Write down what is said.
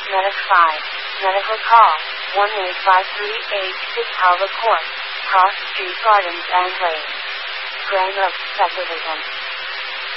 Medic 5. Medical call. 18538 Halva Court. Cross Street Gardens and Lane. Grand Oaks Subdivision.